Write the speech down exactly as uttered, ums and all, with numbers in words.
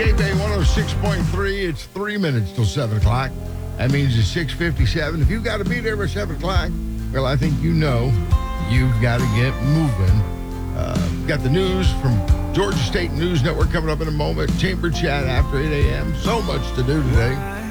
K B one oh six point three. It's three minutes till seven o'clock. That means it's six fifty-seven. If you've got to be there by seven o'clock, well, I think you know you've got to get moving. Uh, got the news from Georgia State News Network coming up in a moment. Chamber chat after eight a.m. So much to do today.